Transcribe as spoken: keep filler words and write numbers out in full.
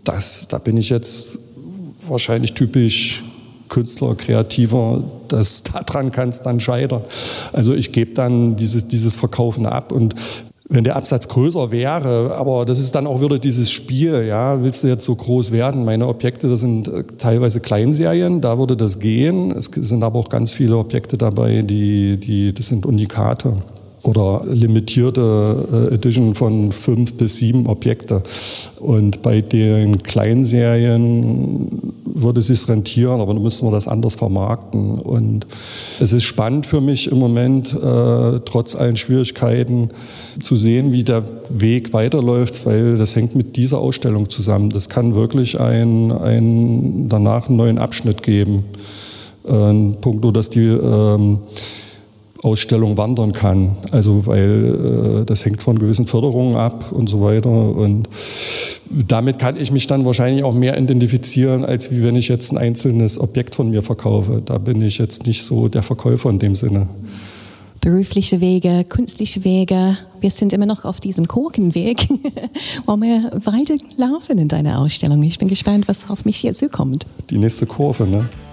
das, da bin ich jetzt wahrscheinlich typisch Künstler, Kreativer, das, daran kann es dann scheitern. Also ich gebe dann dieses, dieses Verkaufen ab und wenn der Absatz größer wäre, aber das ist dann auch wieder dieses Spiel, ja, willst du jetzt so groß werden? Meine Objekte, das sind teilweise Kleinserien, da würde das gehen. Es sind aber auch ganz viele Objekte dabei, die, die, das sind Unikate oder limitierte Edition von fünf bis sieben Objekte. Und bei den Kleinserien würde es sich rentieren, aber dann müssen wir das anders vermarkten. Und es ist spannend für mich im Moment, äh, trotz allen Schwierigkeiten, zu sehen, wie der Weg weiterläuft, weil das hängt mit dieser Ausstellung zusammen. Das kann wirklich ein, ein, danach einen neuen Abschnitt geben. Äh, ein Punkt, nur dass die ähm, Ausstellung wandern kann. Also weil äh, das hängt von gewissen Förderungen ab und so weiter. Und damit kann ich mich dann wahrscheinlich auch mehr identifizieren, als wie wenn ich jetzt ein einzelnes Objekt von mir verkaufe. Da bin ich jetzt nicht so der Verkäufer in dem Sinne. Berufliche Wege, künstliche Wege, wir sind immer noch auf diesem Korkenweg. Wollen wir weiterlaufen in deiner Ausstellung? Ich bin gespannt, was auf mich hier zukommt. Die nächste Kurve, ne?